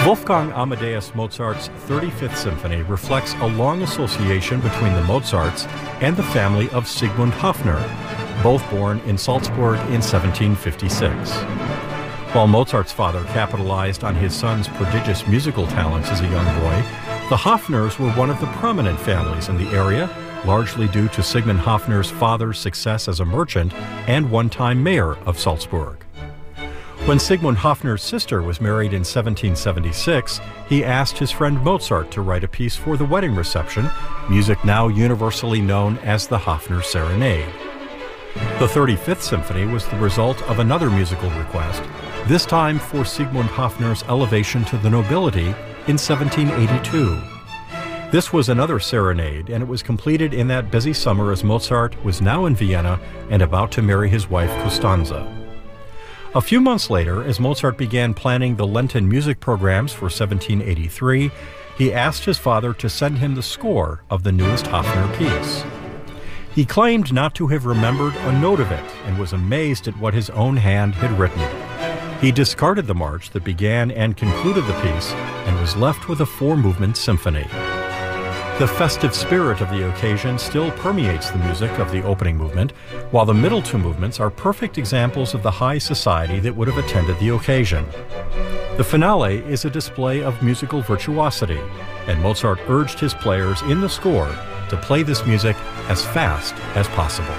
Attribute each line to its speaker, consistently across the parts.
Speaker 1: Wolfgang Amadeus Mozart's 35th Symphony reflects a long association between the Mozarts and the family of Sigmund Hofner, both born in Salzburg in 1756. While Mozart's father capitalized on his son's prodigious musical talents as a young boy, the Hofners were one of the prominent families in the area, largely due to Sigmund Hofner's father's success as a merchant and one-time mayor of Salzburg. When Sigmund Hofner's sister was married in 1776, he asked his friend Mozart to write a piece for the wedding reception, music now universally known as the Hofner Serenade. The 35th Symphony was the result of another musical request, this time for Sigmund Hofner's elevation to the nobility in 1782. This was another serenade, and it was completed in that busy summer as Mozart was now in Vienna and about to marry his wife Costanza. A few months later, as Mozart began planning the Lenten music programs for 1783, he asked his father to send him the score of the newest Hofner piece. He claimed not to have remembered a note of it and was amazed at what his own hand had written. He discarded the march that began and concluded the piece and was left with a four-movement symphony. The festive spirit of the occasion still permeates the music of the opening movement, while the middle two movements are perfect examples of the high society that would have attended the occasion. The finale is a display of musical virtuosity, and Mozart urged his players in the score to play this music as fast as possible.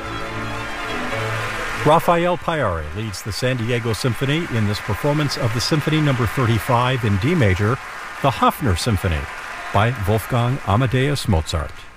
Speaker 1: Rafael Payare leads the San Diego Symphony in this performance of the Symphony No. 35 in D major, the Hofner Symphony, by Wolfgang Amadeus Mozart.